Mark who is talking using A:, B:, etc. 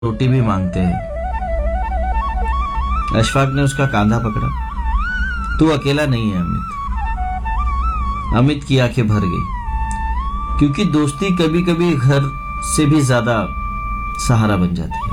A: रोटी भी मांगते हैं। अशफाक ने उसका कंधा पकड़ा। तू अकेला नहीं है अमित। अमित की आंखें भर गई, क्योंकि दोस्ती कभी कभी घर से भी ज्यादा सहारा बन जाती है।